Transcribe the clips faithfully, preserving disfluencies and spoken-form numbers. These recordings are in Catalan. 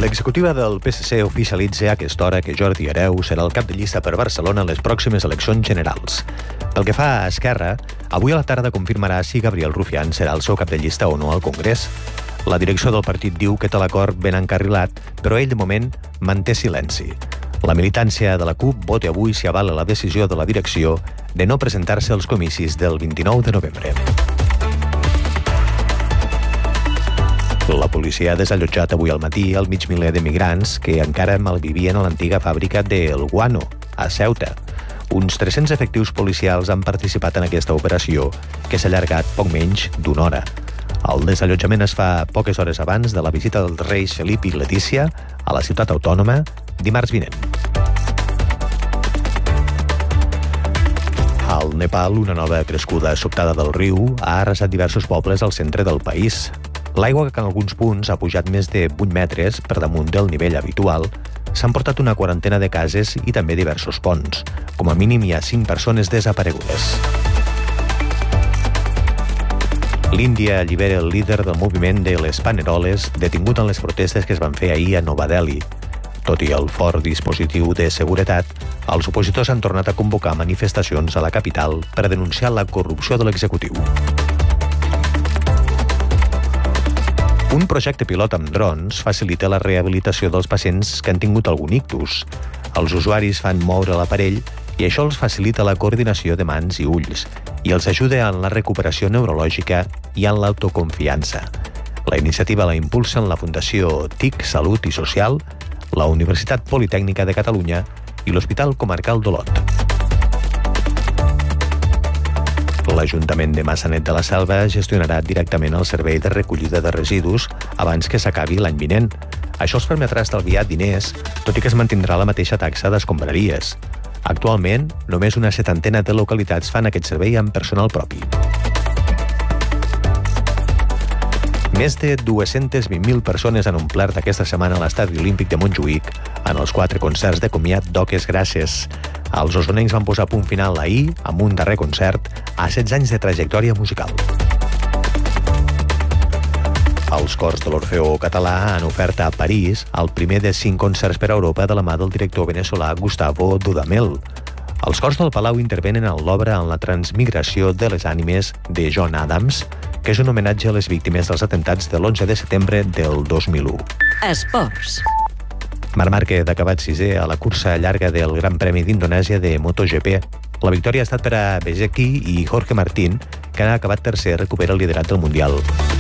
L'executiva del P S C oficialitza a aquesta hora que Jordi Hereu serà el cap de llista per Barcelona en les pròximes eleccions generals. Pel que fa a Esquerra, avui a la tarda confirmarà si Gabriel Rufián serà el seu cap de llista o no al Congrés. La direcció del partit diu que té l'acord ben encarrilat, però ell, de moment, manté silenci. La militància de la CUP vota avui si avala la decisió de la direcció de no presentar-se als comicis del vint-i-nou de novembre. La policia ha desallotjat avui al matí el mig miler de migrants que encara malvivien a l'antiga fàbrica d'El Guano, a Ceuta. Uns tres-cents efectius policials han participat en aquesta operació, que s'ha allargat poc menys d'una hora. El desallotjament es fa poques hores abans de la visita dels reis Felip i Letícia a la ciutat autònoma dimarts vinent. Al Nepal, una nova crescuda sobtada del riu ha arrasat diversos pobles al centre del país. L'aigua, que en alguns punts ha pujat més de vuit metres per damunt del nivell habitual, s'han portat una quarantena de cases i també diversos ponts. Com a mínim hi ha cinc persones desaparegudes. L'Índia allibera el líder del moviment de les Paneroles, detingut en les protestes que es van fer ahir a Nova Delhi. Tot i el fort dispositiu de seguretat, els opositors han tornat a convocar manifestacions a la capital per a denunciar la corrupció de l'executiu. Un projecte pilot amb drons facilita la rehabilitació dels pacients que han tingut algun ictus. Els usuaris fan moure l'aparell i això els facilita la coordinació de mans i ulls i els ajuda en la recuperació neurològica i en l'autoconfiança. La iniciativa la impulsen la Fundació T I C Salut i Social, la Universitat Politècnica de Catalunya i l'Hospital Comarcal d'Olot. L'Ajuntament de Maçanet de la Selva gestionarà directament el servei de recollida de residus abans que s'acabi l'any vinent. Això els permetrà estalviar diners, tot i que es mantindrà la mateixa taxa d'escombraries. Actualment, només una setantena de localitats fan aquest servei amb personal propi. Més de dues-centes vint mil persones han omplert aquesta setmana a l'Estadi Olímpic de Montjuïc en els quatre concerts de comiat d'Oques Grasses. Els osonencs van posar punt final ahir amb un darrer concert a setze anys de trajectòria musical. Els cors de l'Orfeó Català han ofert a París el primer de cinc concerts per a Europa de la mà del director veneçolà Gustavo Dudamel. Els cors del Palau intervenen en l'obra en la transmigració de les ànimes de John Adams, que és un homenatge a les víctimes dels atemptats de l'onze de setembre del dos mil u. Esports. Marc Márquez ha acabat sisè a la cursa llarga del Gran Premi d'Indonèsia de MotoGP. La victòria ha estat per a Bezzecchi i Jorge Martín, que ha acabat tercer, recupera el liderat del Mundial.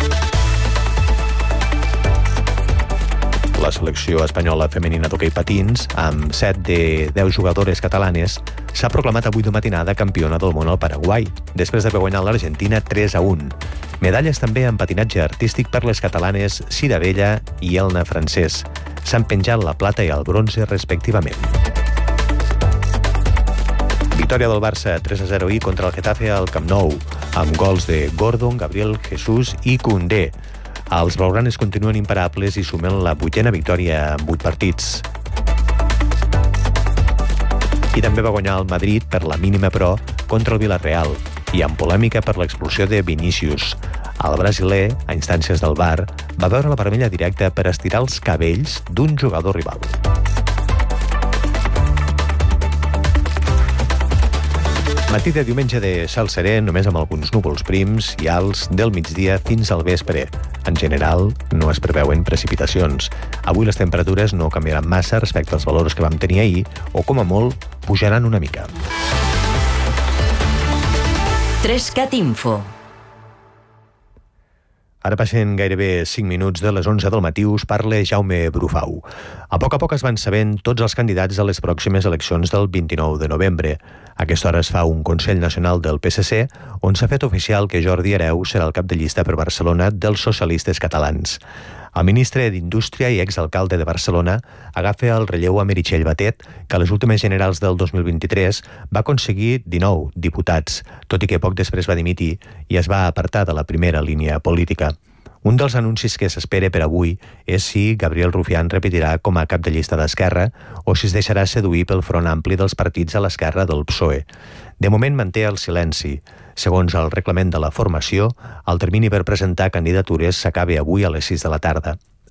La selecció espanyola femenina d'hoquei patins, amb set de deu jugadores catalanes, s'ha proclamat avui de matinada campiona del món al Paraguai, després d'haver guanyat l'Argentina tres a un. Medalles també en patinatge artístic per les catalanes Cira Vella i Elna Francés. S'han penjat la plata i el bronze respectivament. Victòria del Barça tres a zero ahir contra el Getafe al Camp Nou, amb gols de Gordon, Gabriel Jesús i Koundé. Els blaugranes continuen imparables i sumen la vuitena victòria en vuit partits. I també va guanyar el Madrid per la mínima però contra el Villarreal i amb polèmica per l'expulsió de Vinícius. El brasiler, a instàncies del V A R, va veure la vermella directa per estirar els cabells d'un jugador rival. Matí de diumenge de cel serè, només amb alguns núvols prims i alts del migdia fins al vespre. En general, no es preveuen precipitacions. Avui les temperatures no canviaran massa respecte als valors que vam tenir ahir, o com a molt, pujaran una mica. Trescat Info. Ara passen gairebé cinc minuts de les onze del matí, us parla Jaume Brufau. A poc a poc es van sabent tots els candidats a les pròximes eleccions del vint-i-nou de novembre. A aquesta hora es fa un Consell Nacional del P S C on s'ha fet oficial que Jordi Hereu serà el cap de llista per Barcelona dels socialistes catalans. El ministre d'Indústria i exalcalde de Barcelona agafa el relleu a Meritxell Batet, que a les últimes generals del dos mil vint-i-tres va aconseguir dinou diputats, tot i que poc després va dimitir i es va apartar de la primera línia política. Un dels anuncis que s'espera per avui és si Gabriel Rufián repetirà com a cap de llista d'Esquerra o si es deixarà seduir pel front ampli dels partits a l'esquerra del P S O E. De moment manté el silenci. Segons el reglament de la formació, el termini per presentar candidatures s'acaba avui a les sis de la tarda.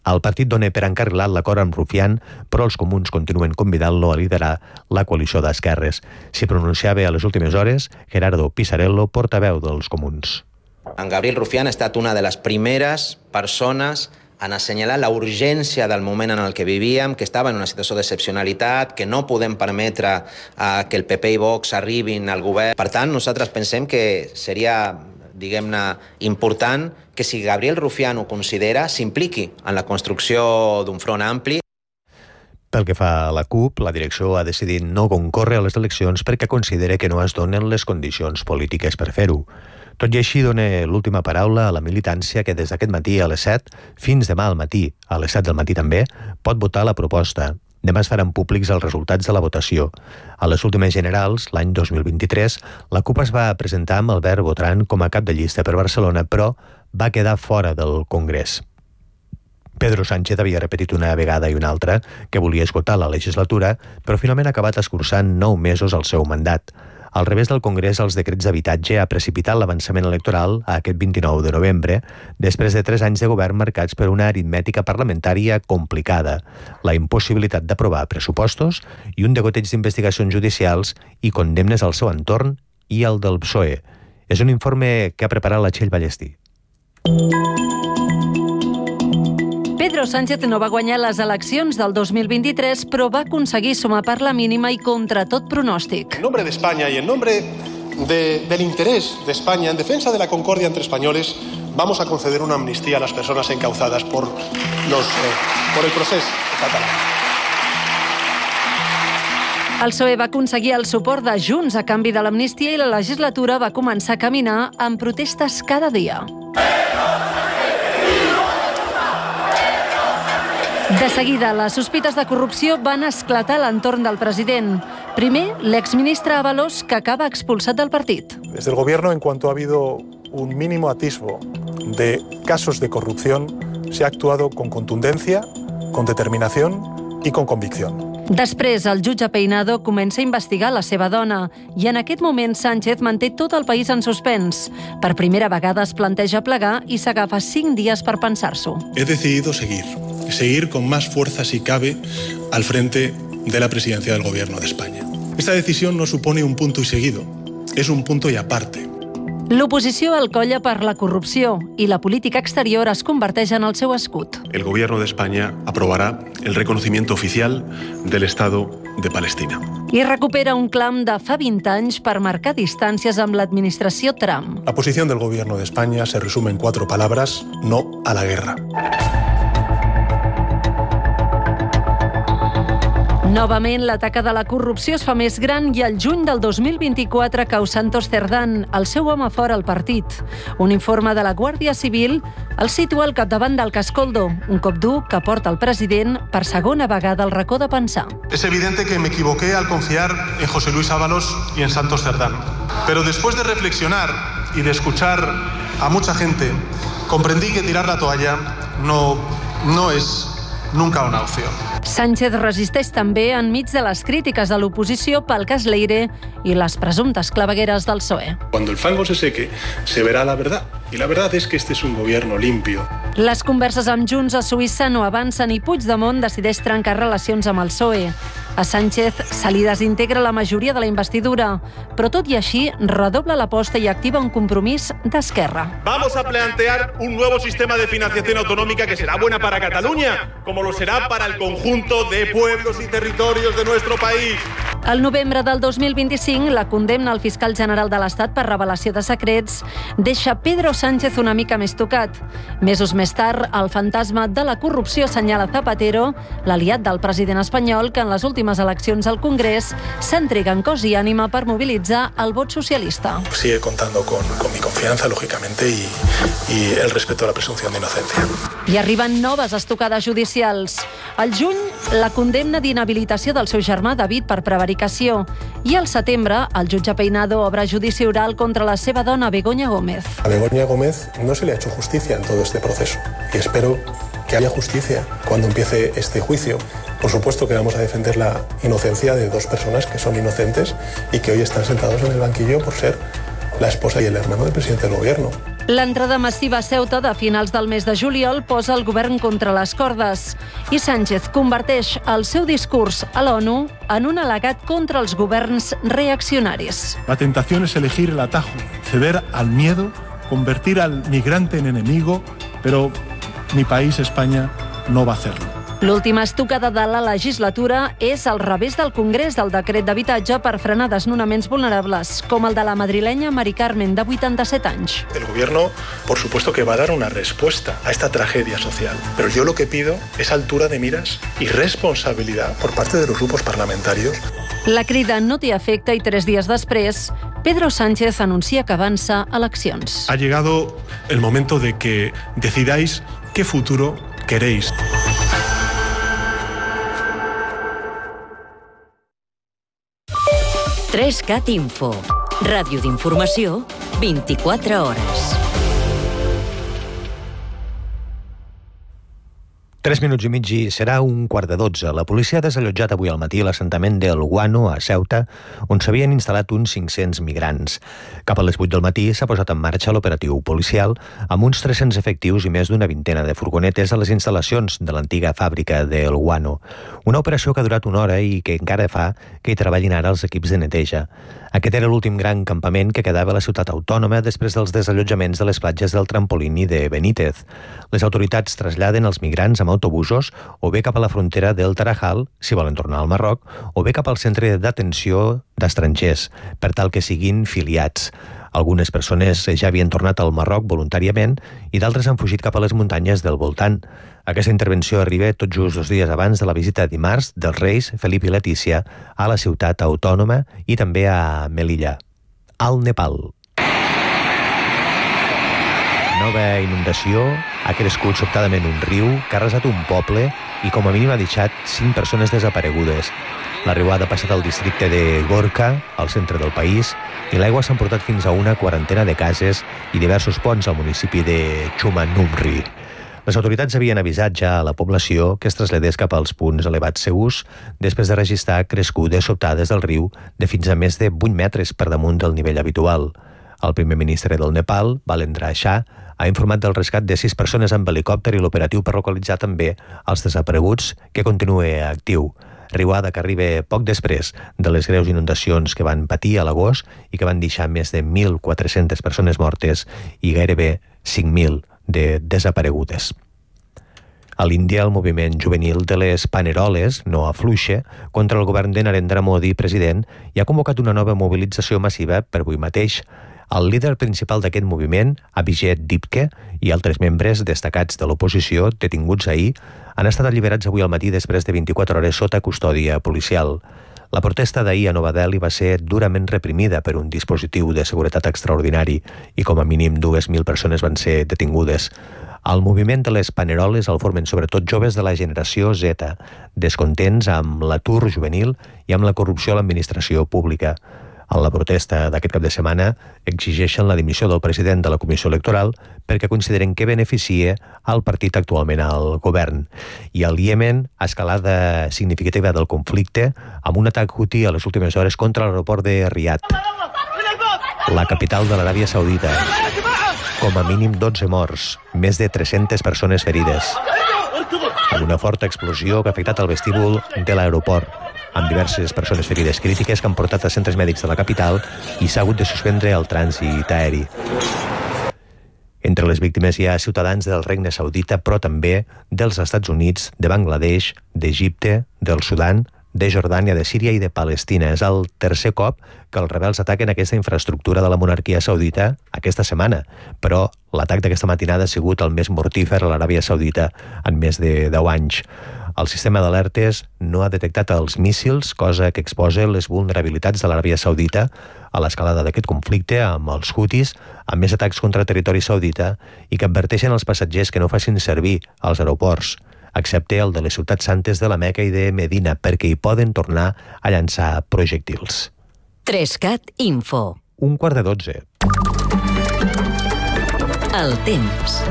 El partit dona per encarrilat l'acord amb Rufián, però els comuns continuen convidant-lo a liderar la coalició d'esquerres. S'hi pronunciava a les últimes hores Gerardo Pisarello, portaveu dels comuns. En Gabriel Rufián ha estat una de les primeres persones en assenyalar la urgència del moment en el que vivíem, que estava en una situació d'excepcionalitat, que no podem permetre uh, que el P P i Vox arribin al govern. Per tant, nosaltres pensem que seria, diguem-ne, important que si Gabriel Rufián ho considera, s'impliqui en la construcció d'un front ampli. Pel que fa a la CUP, la direcció ha decidit no concórrer a les eleccions perquè considera que no es donen les condicions polítiques per fer-ho. Tot i així, dona l'última paraula a la militància que des d'aquest matí a les set fins demà al matí, a les set del matí també, pot votar la proposta. Demà es faran públics els resultats de la votació. A les últimes generals, l'any dos mil vint-i-tres, la CUP es va presentar amb Albert Botran com a cap de llista per Barcelona, però va quedar fora del Congrés. Pedro Sánchez havia repetit una vegada i una altra que volia esgotar la legislatura, però finalment ha acabat escurçant nou mesos al seu mandat. Al revés del Congrés, els decrets d'habitatge ha precipitat l'avançament electoral a aquest vint-i-nou de novembre, després de tres anys de govern marcats per una aritmètica parlamentària complicada, la impossibilitat d'aprovar pressupostos i un degoteig d'investigacions judicials i condemnes al seu entorn i al del P S O E. És un informe que ha preparat la Txell Ballestí. Pedro Sánchez no va guanyar les eleccions del dos mil vint-i-tres, però va aconseguir sumar per la mínima i contra tot pronòstic. En nombre de España y en nombre de, del interés de España, en defensa de la concordia entre españoles, vamos a conceder una amnistía a las personas encauzadas por, los, eh, por el proceso catalán. El P S O E va aconseguir el suport de Junts a canvi de l'amnistia i la legislatura va començar a caminar amb protestes cada dia. De seguida, les sospites de corrupció van esclatar a l'entorn del president. Primer, l'exministre Ábalos, que acaba expulsat del partit. Desde el gobierno, en cuanto ha habido un mínimo atisbo de casos de corrupción, se ha actuado con contundencia, con determinación y con convicción. Després, el jutge Peinado comença a investigar la seva dona i en aquest moment Sánchez manté tot el país en suspens. Per primera vegada es planteja plegar i s'agafa cinc dies per pensar-s'ho. He decidido seguir, seguir con más fuerza si cabe al frente de la presidencia del Gobierno de España. Esta decisión no supone un punto y seguido, es un punto y aparte. L'oposició el colla per la corrupció i la política exterior es converteix en el seu escut. El Gobierno de España aprobará el reconocimiento oficial del Estado de Palestina. I recupera un clam de fa vint anys per marcar distàncies amb l'administració Trump. La posición del Gobierno de España se resume en cuatro palabras: no a la guerra. Novament, la taca de la corrupció es fa més gran i el juny del dos mil vint-i-quatre cau Santos Cerdán, el seu home fora al partit. Un informe de la Guàrdia Civil el situa al capdavant del Cascoldo, un cop dur que porta el president per segona vegada al racó de pensar. Es evidente que me equivoqué al confiar en José Luis Ábalos y en Santos Cerdán. Pero después de reflexionar y de escuchar a mucha gente, comprendí que tirar la toalla no, no es nunca una opción. Sánchez resisteix també enmig de les crítiques de l'oposició pel cas Leire i les presumptes clavegueres del P S O E. Cuando el fango se seque, se verá la verdad. Y la verdad es que este es un gobierno limpio. Les converses amb Junts a Suïssa no avancen i Puigdemont decideix trencar relacions amb el P S O E. A Sánchez se li desintegra la majoria de la investidura, però tot i així redobla l'aposta i activa un compromís d'esquerra. Vamos a plantear un nuevo sistema de financiación autonómica que será buena para Cataluña, como lo será para el conjunto de pueblos y territorios de nuestro país. Al novembre del dos mil vint-i-cinc, la condemna al fiscal general de l'Estat per revelació de secrets deixa Pedro Sánchez una mica més tocat. Mesos més tard, el fantasma de la corrupció assenyala Zapatero, l'aliat del president espanyol, que en les últimes eleccions al Congrés s'entrega en cos i ànima per mobilitzar el vot socialista. Sigue contando con, con mi confianza, lógicamente, y, y el respeto a la presunción de inocencia. I arriben noves estocades judicials. Al juny, la condemna d'inhabilitació del seu germà David per prevaricació. I al setembre, el jutge Peinado obre judici oral contra la seva dona Begoña Gómez. A Begoña Gómez no se le ha hecho justicia en todo este proceso y espero que haya justicia cuando empiece este juicio. Por supuesto que vamos a defender la inocencia de dos personas que son inocentes y que hoy están sentados en el banquillo por ser la esposa y el hermano del presidente del gobierno. L'entrada massiva a Ceuta de finals del mes de juliol posa el govern contra les cordes i Sánchez converteix el seu discurs a l'ONU en un al·legat contra els governs reaccionaris. La tentación es elegir el atajo, ceder al miedo, convertir al migrante en enemigo, pero mi país, España, no va a hacerlo. L'última estocada de la legislatura és al revés del Congrés del decret d'habitatge per frenar desnonaments vulnerables, com el de la madrilenya Mari Carmen, de vuitanta-set anys. El gobierno, por supuesto, que va a dar una respuesta a esta tragedia social, pero yo lo que pido es altura de miras y responsabilidad por parte de los grupos parlamentarios. La crida no té efecte i tres dies després, Pedro Sánchez anuncia que avança eleccions. Ha llegado el momento de que decidáis qué futuro queréis. tres cat Info. Ràdio d'informació, vint-i-quatre hores. Tres minuts i mig i serà un quart de dotze. La policia ha desallotjat avui al matí l'assentament del Guano, a Ceuta, on s'havien instal·lat uns cinc-cents migrants. Cap a les vuit del matí s'ha posat en marxa l'operatiu policial amb uns tres-cents efectius i més d'una vintena de furgonetes a les instal·lacions de l'antiga fàbrica del Guano. Una operació que ha durat una hora i que encara fa que hi treballin ara els equips de neteja. Aquest era l'últim gran campament que quedava a la ciutat autònoma després dels desallotjaments de les platges del Trampolín i de Benítez. Les autoritats traslladen els migrants amb autobusos o bé cap a la frontera del Tarajal, si volen tornar al Marroc, o bé cap al centre d'atenció d'estrangers, per tal que siguin filiats. Algunes persones ja havien tornat al Marroc voluntàriament i d'altres han fugit cap a les muntanyes del voltant. Aquesta intervenció arriba tot just dos dies abans de la visita dimarts dels reis Felip i Letícia a la ciutat autònoma i també a Melilla, al Nepal. Nova inundació, ha crescut sobtadament un riu que ha arrasat un poble i com a mínim ha deixat cinc persones desaparegudes. La riuada ha passat al districte de Gorka, al centre del país, i l'aigua s'ha emportat fins a una quarantena de cases i diversos ponts al municipi de Chumanumri. Les autoritats havien avisat ja a la població que es traslladés cap als punts elevats segurs després de registrar crescudes sobtades del riu de fins a més de vuit metres per damunt del nivell habitual. El primer ministre del Nepal, Balendra Shah, ha informat del rescat de sis persones amb helicòpter i l'operatiu per localitzar també els desapareguts, que continua actiu. Riuada que arriba poc després de les greus inundacions que van patir a l'agost i que van deixar més de mil quatre-centes persones mortes i gairebé cinc mil de desaparegudes. A l'Índia, el moviment juvenil de les Paneroles no afluixa contra el govern de Narendra Modi, president, i ha convocat una nova mobilització massiva per avui mateix. El líder principal d'aquest moviment, Abhijit Dipke, i altres membres destacats de l'oposició, detinguts ahir, han estat alliberats avui al matí després de vint-i-quatre hores sota custòdia policial. La protesta d'ahir a Nova Delhi va ser durament reprimida per un dispositiu de seguretat extraordinari i com a mínim dues mil persones van ser detingudes. El moviment de les Paneroles el formen sobretot joves de la generació Z, descontents amb l'atur juvenil i amb la corrupció a l'administració pública. En la protesta d'aquest cap de setmana exigeixen la dimissió del president de la Comissió Electoral perquè consideren que beneficia el partit actualment al govern. I al Iemen, escalada significativa del conflicte amb un atac Houthi a les últimes hores contra l'aeroport de Riad, la capital de l'Aràbia Saudita. Com a mínim dotze morts, més de tres-centes persones ferides. Amb una forta explosió que ha afectat el vestíbul de l'aeroport, amb diverses persones ferides crítiques que han portat a centres mèdics de la capital i s'ha hagut de suspendre el trànsit aeri. Entre les víctimes hi ha ciutadans del Regne Saudita, però també dels Estats Units, de Bangladesh, d'Egipte, del Sudan, de Jordània, de Síria i de Palestina. És el tercer cop que els rebels ataquen aquesta infraestructura de la monarquia saudita aquesta setmana, però l'atac d'aquesta matinada ha sigut el més mortífer a l'Aràbia Saudita en més de deu anys. El sistema d'alertes no ha detectat els míssils, cosa que exposa les vulnerabilitats de l'Aràbia Saudita a l'escalada d'aquest conflicte amb els Houthis, amb més atacs contra territori saudita i que adverteixen els passatgers que no facin servir els aeroports, excepte el de les ciutats santes de la Meca i de Medina, perquè hi poden tornar a llançar projectils. tres cat Info. Un quart de dotze. El temps.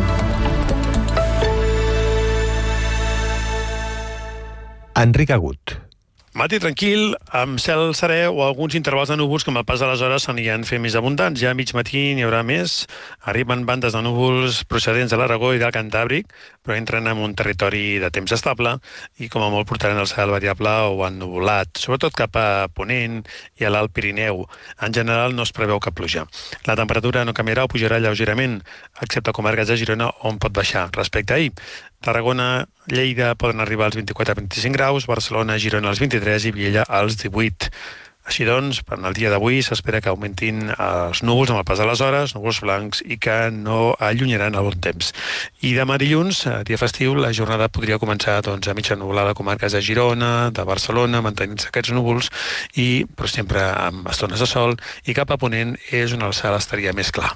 Enric Agut. Matí tranquil, amb cel serè o alguns intervals de núvols que amb el pas de les hores s'aniran fent més abundants. Ja a mig matí n'hi haurà més. Arriben bandes de núvols procedents de l'Aragó i del Cantàbric, però entren en un territori de temps estable i com a molt portaran el cel variable o ennuvolat, sobretot cap a Ponent i a l'Alt Pirineu. En general no es preveu cap pluja. La temperatura no canviarà o pujarà lleugerament, excepte a comarques de Girona on pot baixar respecte a ahir. Tarragona, Lleida poden arribar als vint-i-quatre a vint-i-cinc graus, Barcelona, Girona als vint-i-tres i Viella als divuit. Així doncs, per al dia d'avui s'espera que augmentin els núvols amb el pas de les hores, núvols blancs, i que no allunyaran el bon temps. I demà dilluns, dia festiu, la jornada podria començar doncs, a mitja nuvolada a comarques de Girona, de Barcelona, mantenint-se aquests núvols, i, però sempre amb estones de sol, i cap a Ponent és on el cel estaria més clar.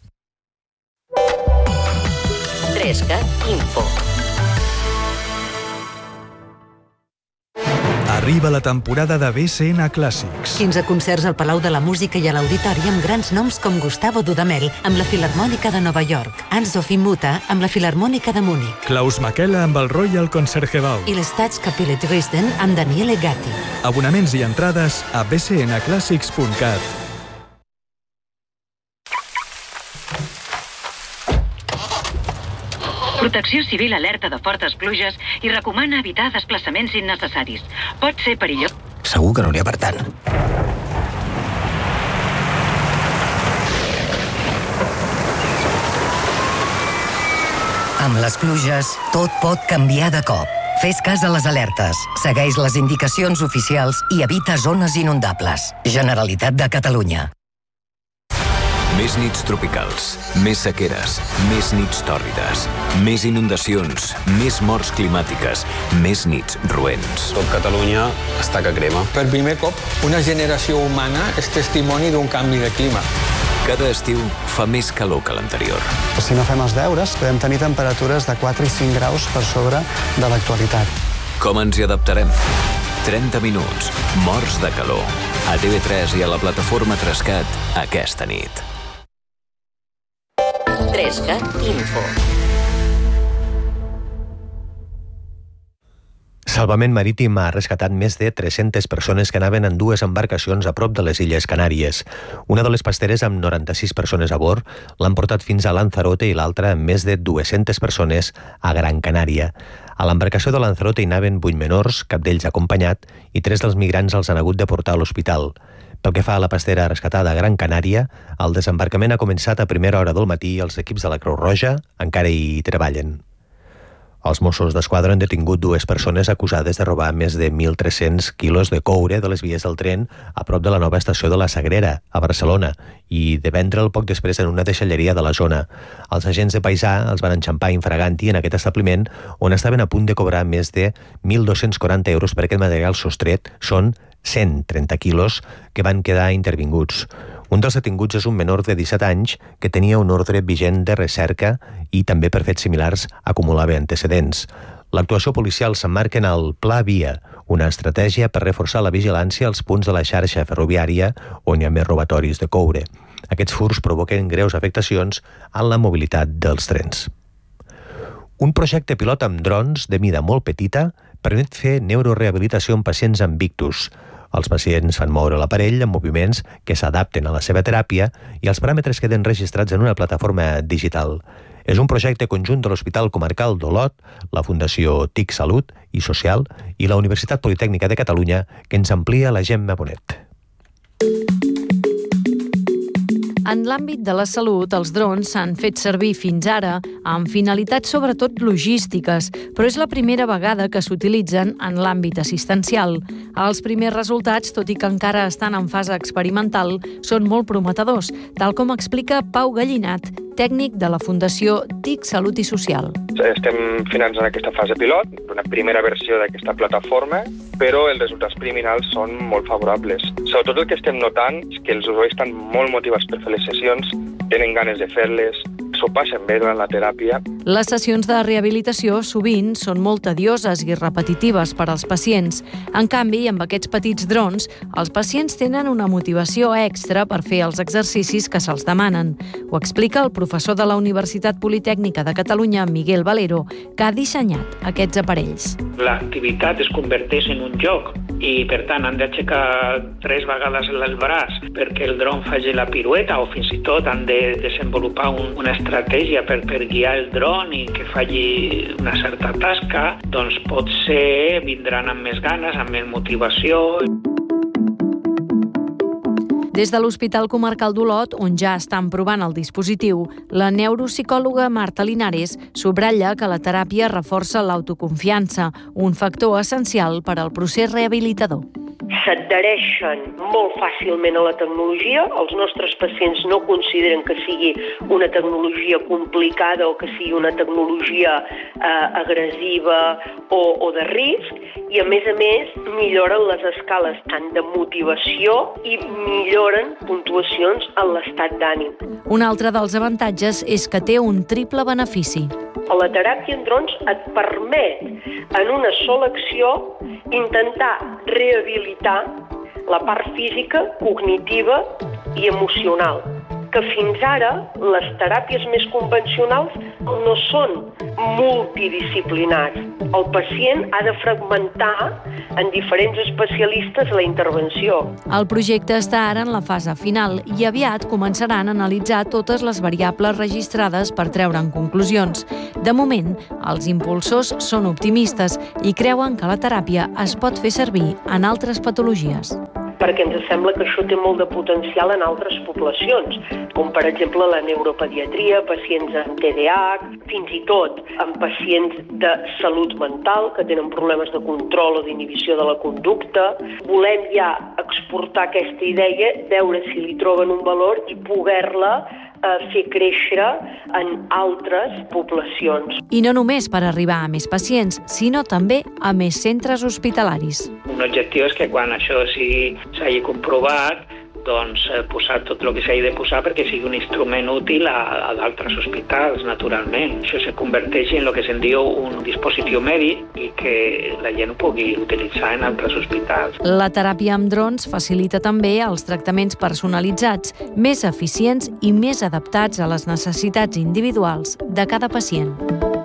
Trescat Info. Arriba la temporada de B C N Clàssics. quinze concerts al Palau de la Música i a l'Auditori amb grans noms com Gustavo Dudamel amb la Filharmònica de Nova York, Anne-Sophie Mutter amb la Filharmònica de Múnich, Klaus Makela amb el Royal Concertgebouw i l'Staatskapelle Dresden amb Daniele Gatti. Abonaments i entrades a b c n clàssics punt cat. Protecció Civil alerta de fortes pluges i recomana evitar desplaçaments innecessaris. Pot ser perillós. Segur que no n'hi ha per tant. Amb les pluges, tot pot canviar de cop. Fes cas a les alertes, segueix les indicacions oficials i evita zones inundables. Generalitat de Catalunya. Més nits tropicals, més sequeres, més nits tòrrides, més inundacions, més morts climàtiques, més nits roents. Tot Catalunya està que crema. Per primer cop, una generació humana és testimoni d'un canvi de clima. Cada estiu fa més calor que l'anterior. Si no fem els deures, podem tenir temperatures de quatre i cinc graus per sobre de l'actualitat. Com ens hi adaptarem? trenta minuts, morts de calor. A T V tres i a la plataforma Trescat aquesta nit. Trescat Info. Salvament Marítim ha rescatat més de tres-centes persones que anaven en dues embarcacions a prop de les Illes Canàries. Una de les pasteres, amb noranta-sis persones a bord, l'han portat fins a Lanzarote i l'altra, amb més de dues-centes persones, a Gran Canària. A l'embarcació de Lanzarote hi anaven vuit menors, cap d'ells acompanyat, i tres dels migrants els han hagut de portar a l'hospital. Pel que fa a la pastera rescatada a Gran Canària, el desembarcament ha començat a primera hora del matí i els equips de la Creu Roja encara hi treballen. Els Mossos d'Esquadra han detingut dues persones acusades de robar més de mil tres-cents quilos de coure de les vies del tren a prop de la nova estació de la Sagrera, a Barcelona, i de vendre'l poc després en una deixalleria de la zona. Els agents de paisà els van enxampar infraganti en aquest establiment on estaven a punt de cobrar més de mil dos-cents quaranta euros per aquest material sostret. Són cent trenta quilos que van quedar intervinguts. Un dels detinguts és un menor de disset anys que tenia un ordre vigent de recerca i també per fets similars acumulava antecedents. L'actuació policial s'emmarca en el Pla Via, una estratègia per reforçar la vigilància als punts de la xarxa ferroviària on hi ha més robatoris de coure. Aquests furs provoquen greus afectacions en la mobilitat dels trens. Un projecte pilot amb drons de mida molt petita permet fer neurorehabilitació en pacients amb ictus. Els pacients fan moure l'aparell amb moviments que s'adapten a la seva teràpia i els paràmetres queden registrats en una plataforma digital. És un projecte conjunt de l'Hospital Comarcal d'Olot, la Fundació T I C Salut i Social i la Universitat Politècnica de Catalunya, que ens amplia la Gemma Bonet. En l'àmbit de la salut, els drons s'han fet servir fins ara amb finalitats sobretot logístiques, però és la primera vegada que s'utilitzen en l'àmbit assistencial. Els primers resultats, tot i que encara estan en fase experimental, són molt prometedors, tal com explica Pau Gallinat, tècnic de la Fundació T I C Salut i Social. Estem finançant aquesta fase pilot, una primera versió d'aquesta plataforma, però els resultats preliminals són molt favorables. Sobretot el que estem notant és que els usuaris estan molt motivats per fer les sessions, tenen ganes de fer-les, s'ho passen bé durant la teràpia. Les sessions de rehabilitació sovint són molt tedioses i repetitives per als pacients. En canvi, amb aquests petits drons, els pacients tenen una motivació extra per fer els exercicis que se'ls demanen. Ho explica el professor de la Universitat Politècnica de Catalunya, Miguel Valero, que ha dissenyat aquests aparells. L'activitat es converteix en un joc i, per tant, han d'aixecar tres vegades el braç perquè el dron faci la pirueta, o fins i tot han de desenvolupar un, una estratègia per, per guiar el dron i que faci una certa tasca, doncs potser vindran amb més ganes, amb més motivació. Des de l'Hospital Comarcal d'Olot, on ja estan provant el dispositiu, la neuropsicòloga Marta Linares subratlla que la teràpia reforça l'autoconfiança, un factor essencial per al procés rehabilitador. S'adhereixen molt fàcilment a la tecnologia. Els nostres pacients no consideren que sigui una tecnologia complicada o que sigui una tecnologia eh, agressiva o, o de risc, i a més a més milloren les escales tant de motivació i milloren puntuacions en l'estat d'ànim. Un altre dels avantatges és que té un triple benefici. La teràpia en drons et permet, en una sola acció, intentar rehabilitar la part física, cognitiva i emocional, que fins ara les teràpies més convencionals no són multidisciplinars. El pacient ha de fragmentar en diferents especialistes la intervenció. El projecte està ara en la fase final i aviat començaran a analitzar totes les variables registrades per treure'n conclusions. De moment, els impulsors són optimistes i creuen que la teràpia es pot fer servir en altres patologies. Perquè ens sembla que això té molt de potencial en altres poblacions, com per exemple la neuropediatria, pacients amb T D A H, fins i tot en pacients de salut mental que tenen problemes de control o d'inhibició de la conducta. Volem ja exportar aquesta idea, veure si li troben un valor i poder-la a fer créixer en altres poblacions. I no només per arribar a més pacients, sinó també a més centres hospitalaris. Un objectiu és que quan això s'hagi comprovat, doncs posar tot el que s'hagi de posar perquè sigui un instrument útil a, a d'altres hospitals, naturalment. Això se converteix en el que se'n diu un dispositiu mèdic i que la gent ho pugui utilitzar en altres hospitals. La teràpia amb drons facilita també els tractaments personalitzats, més eficients i més adaptats a les necessitats individuals de cada pacient.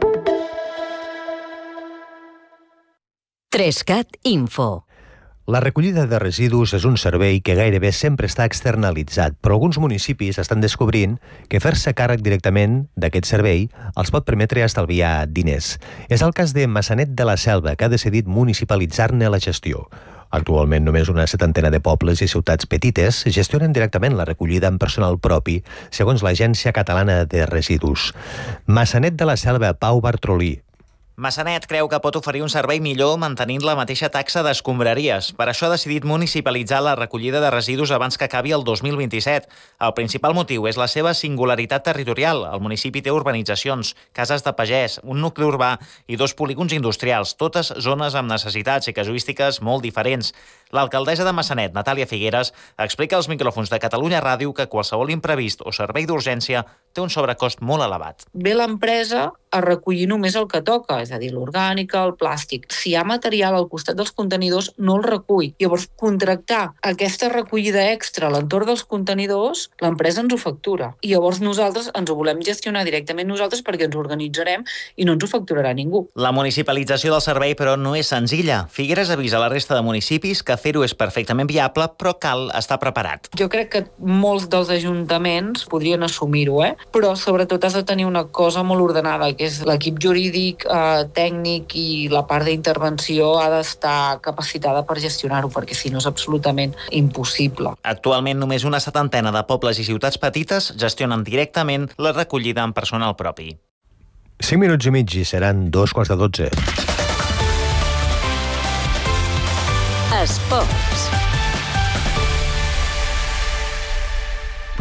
Trescat Info. La recollida de residus és un servei que gairebé sempre està externalitzat, però alguns municipis estan descobrint que fer-se càrrec directament d'aquest servei els pot permetre estalviar diners. És el cas de Maçanet de la Selva, que ha decidit municipalitzar-ne la gestió. Actualment, només una setantena de pobles i ciutats petites gestionen directament la recollida amb personal propi, segons l'Agència Catalana de Residus. Maçanet de la Selva, Pau Bartrolí. Maçanet creu que pot oferir un servei millor mantenint la mateixa taxa d'escombraries. Per això ha decidit municipalitzar la recollida de residus abans que acabi el dos mil vint-i-set. El principal motiu és la seva singularitat territorial. El municipi té urbanitzacions, cases de pagès, un nucli urbà i dos polígons industrials, totes zones amb necessitats i casuístiques molt diferents. L'alcaldessa de Maçanet, Natàlia Figueres, explica als micròfons de Catalunya Ràdio que qualsevol imprevist o servei d'urgència té un sobrecost molt elevat. Ve l'empresa a recollir només el que toca, és a dir, l'orgànica, el plàstic. Si hi ha material al costat dels contenidors, no el recull. Llavors, contractar aquesta recollida extra a l'entorn dels contenidors, l'empresa ens ho factura. I llavors nosaltres ens ho volem gestionar directament nosaltres perquè ens organitzarem i no ens ho facturarà ningú. La municipalització del servei, però, no és senzilla. Figueres avisa la resta de municipis que fer-ho és perfectament viable, però cal estar preparat. Jo crec que molts dels ajuntaments podrien assumir-ho, eh? Però sobretot has de tenir una cosa molt ordenada, que és l'equip jurídic, eh, tècnic i la part d'intervenció ha d'estar capacitada per gestionar-ho, perquè si no és absolutament impossible. Actualment només una setantena de pobles i ciutats petites gestionen directament la recollida amb personal propi. cinc minuts i mig i seran dos quarts de dotze. Esports.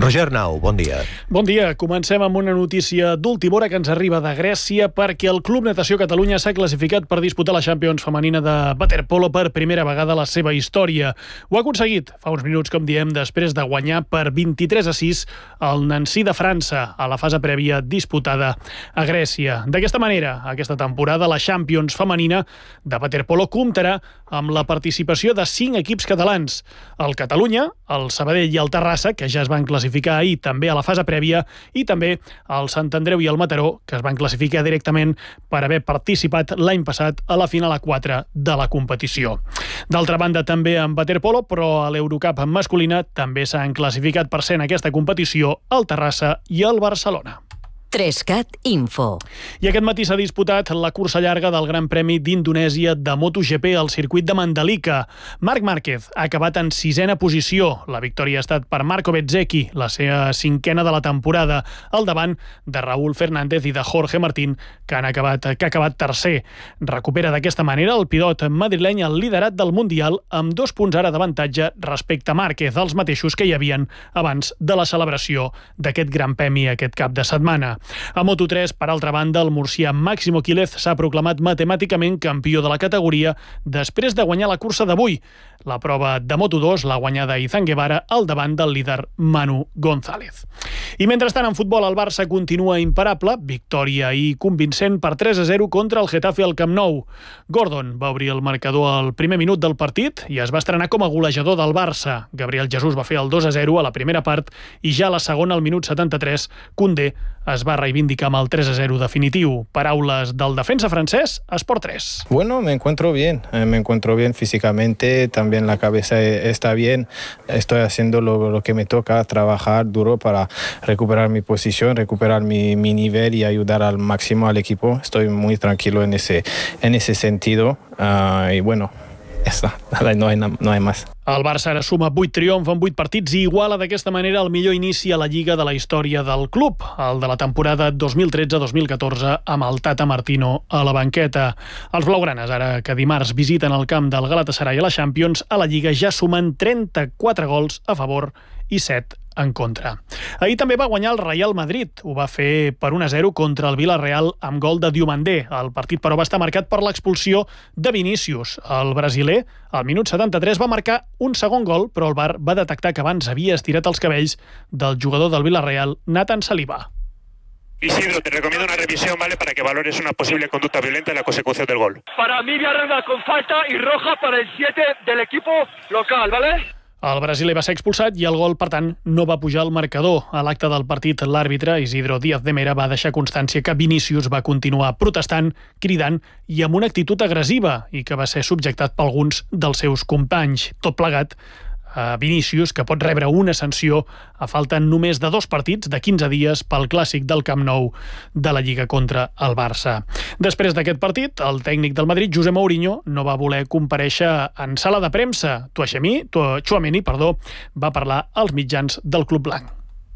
Roger Nau, bon dia. Bon dia. Comencem amb una notícia d'última hora que ens arriba de Grècia perquè el Club Natació Catalunya s'ha classificat per disputar la Champions femenina de waterpolo per primera vegada a la seva història. Ho ha aconseguit fa uns minuts, com diem, després de guanyar per vint-i-tres a sis el Nancy de França a la fase prèvia disputada a Grècia. D'aquesta manera, aquesta temporada la Champions femenina de waterpolo comptarà amb la participació de cinc equips catalans. El Catalunya, el Sabadell i el Terrassa, que ja es van classificar ahir també a la fase prèvia, i també el Sant Andreu i el Mataró, que es van classificar directament per haver participat l'any passat a la final a quatre de la competició. D'altra banda, també en waterpolo, però a l'Eurocup masculina també s'han classificat per ser en aquesta competició el Terrassa i el Barcelona. Trescat Info. I aquest matí s'ha disputat la cursa llarga del Gran Premi d'Indonèsia de MotoGP al circuit de Mandalika. Marc Márquez ha acabat en sisena posició. La victòria ha estat per Marco Bezzecchi, la seva cinquena de la temporada, al davant de Raúl Fernández i de Jorge Martín, que han acabat, que ha acabat tercer. Recupera d'aquesta manera el pilot madrileny el liderat del Mundial amb dos punts ara d'avantatge respecte a Márquez, els mateixos que hi havien abans de la celebració d'aquest Gran Premi aquest cap de setmana. A Moto tres, per altra banda, el murcià Máximo Quílez s'ha proclamat matemàticament campió de la categoria després de guanyar la cursa d'avui. La prova de Moto dos l'ha guanyada Izan Guevara al davant del líder Manu González. I mentrestant, en futbol, el Barça continua imparable. Victòria i convincent per tres a zero contra el Getafe al Camp Nou. Gordon va obrir el marcador al primer minut del partit i es va estrenar com a golejador del Barça. Gabriel Jesús va fer el dos a zero a la primera part i ja a la segona, al minut setanta-tres, Koundé es va reivindicar amb el tres a zero definitiu. Paraules del defensa francès a Sport tres. Bueno, me encuentro bien, me encuentro bien físicamente, también la cabeza está bien, estoy haciendo lo, lo que me toca, trabajar duro para recuperar mi posición, recuperar mi, mi nivel y ayudar al máximo al equipo. Estoy muy tranquilo en ese, en ese sentido uh, y bueno, ja està, no hay, no hay más. El Barça ara suma vuit triomfs en vuit partits i iguala d'aquesta manera el millor inici a la Lliga de la història del club, el de la temporada dos mil tretze dos mil catorze, amb el Tata Martino a la banqueta. Els blaugranes, ara que dimarts visiten el camp del Galatasaray a la Champions, a la Lliga ja sumen trenta-quatre gols a favor i set en contra. Ahir també va guanyar el Real Madrid. Ho va fer per un a zero contra el Villarreal amb gol de Diomandé. El partit, però, va estar marcat per l'expulsió de Vinícius. El brasiler, al minut setanta-tres, va marcar un segon gol, però el V A R va detectar que abans havia estirat els cabells del jugador del Villarreal, Nathan Saliba. Isidro, te recomiendo una revisión, ¿vale?, para que valores una posible conducta violenta en la consecución del gol. Para mí, Villarreal con falta y roja para el siete del equipo local, ¿vale? El brasiler va ser expulsat i el gol, per tant, no va pujar al marcador. A l'acte del partit, l'àrbitre, Isidro Díaz de Mera, va deixar constància que Vinícius va continuar protestant, cridant i amb una actitud agressiva i que va ser subjectat per alguns dels seus companys. Tot plegat, a Vinícius, que pot rebre una sanció a falta només de dos partits de quinze dies pel clàssic del Camp Nou de la Lliga contra el Barça. Després d'aquest partit, el tècnic del Madrid, José Mourinho, no va voler comparèixer en sala de premsa. Tchouaméni, perdó, va parlar als mitjans del club blanc.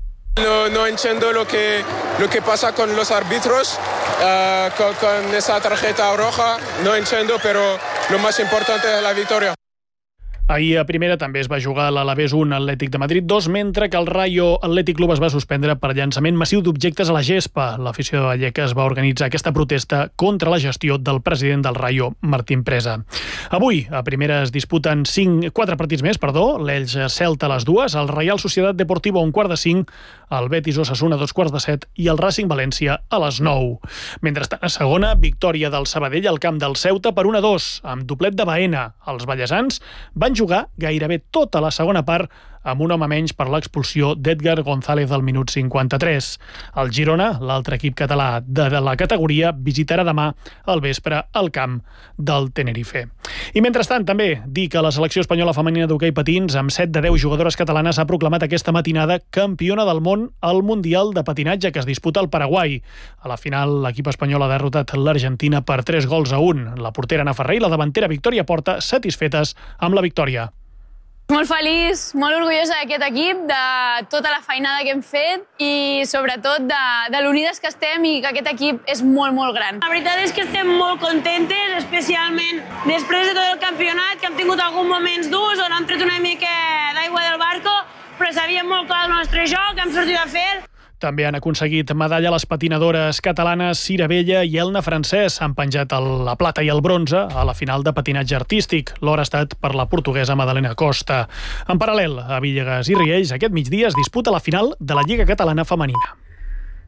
No, no entiendo lo que, lo que pasa con los árbitros, uh, con, con esa tarjeta roja, no entiendo, pero lo más importante es la victoria. Ahir a primera també es va jugar l'Alavés un, Atlètic de Madrid dos, mentre que el Rayo Athletic Club es va suspendre per llançament massiu d'objectes a la gespa. L'afició de Vallecas va organitzar aquesta protesta contra la gestió del president del Rayo, Martín Presa. Avui, a primera, es disputen cinc, quatre partits més, perdó, l'Elx Celta a les dues, el Real Societat Deportiva a un quart de cinc, el Betis Osasuna a dos quarts de set i el Racing València a les nou. Mentrestant, a segona, victòria del Sabadell al camp del Ceuta per un a dos, amb doblet de Baena. Els ballesans van jugar gairebé tota la segona part amb un home menys per l'expulsió d'Edgar González al minut cinquanta-tres. El Girona, l'altre equip català de la categoria, visitarà demà al vespre al camp del Tenerife. I mentrestant, també dir que la selecció espanyola femenina d'hoquei patins, amb set de deu jugadores catalanes, ha proclamat aquesta matinada campiona del món al Mundial de Patinatge que es disputa al Paraguai. A la final, l'equip espanyol ha derrotat l'Argentina per tres gols a un. La portera Ana Ferrer i la davantera Victòria Porta satisfetes amb la victòria. Molt feliç, molt orgullosa d'aquest equip, de tota la feinada que hem fet i sobretot de, de l'unides que estem i que aquest equip és molt, molt gran. La veritat és que estem molt contentes, especialment després de tot el campionat, que hem tingut alguns moments durs on hem tret una mica d'aigua del barco, però sempre sabíem molt clar el nostre joc, hem sortit a fer. També han aconseguit medalla les patinadores catalanes Cira Vella i Elna Francès. Han penjat el, la plata i el bronze a la final de patinatge artístic. L'or ha estat per la portuguesa Madalena Costa. En paral·lel, a Villegas i Riells, aquest migdia es disputa la final de la Lliga Catalana Femenina.